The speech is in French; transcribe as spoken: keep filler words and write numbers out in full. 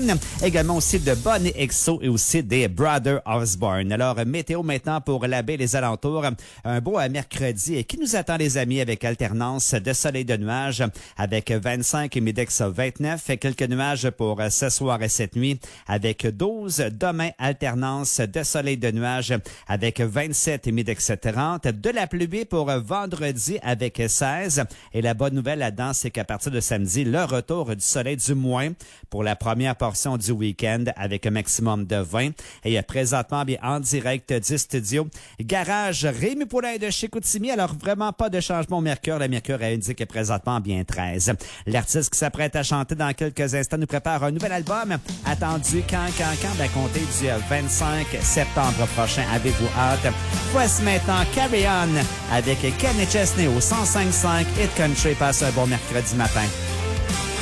Queen, également aussi de Bonnie Exo et aussi des Brother Osborne. Alors, météo maintenant pour la baie et les alentours. Un beau mercredi qui nous attend, les amis, avec alternance de soleil et de nuages, avec vingt-cinq et Midex vingt-neuf. Quelques nuages pour ce soir et cette nuit, avec douze. Demain, alternance de soleil et de nuages, avec vingt-sept et Midex trente. De la pluie pour vendredi, avec seize. Et la bonne nouvelle là-dedans, c'est qu'à partir de samedi, le retour du soleil, du moins pour la première portion du week-end, avec un maximum de vingt. Et présentement, bien en direct du studio Garage Rémi Poulain de chez Chicoutimi. Alors, vraiment pas de changement au mercure. Le mercure indique présentement bien treize. L'artiste qui s'apprête à chanter dans quelques instants nous prépare un nouvel album attendu quand, quand, quand, à compter du vingt-cinq septembre prochain. Avez-vous hâte? Voici maintenant Carry On avec Kenny Chesney au cent cinq virgule cinq Hit Country. Passe un bon mercredi matin.